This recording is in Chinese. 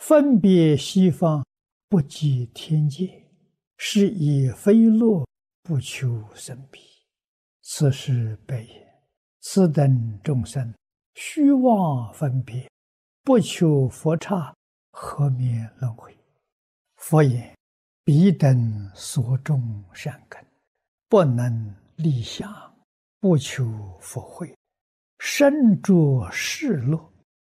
分别西方，不计天界，是以非乐，不求生彼。此是悲也。此等众生，虚妄分别，不求佛刹，何免轮回？佛言：彼等所种善根，不能立想，不求佛慧，身着世乐，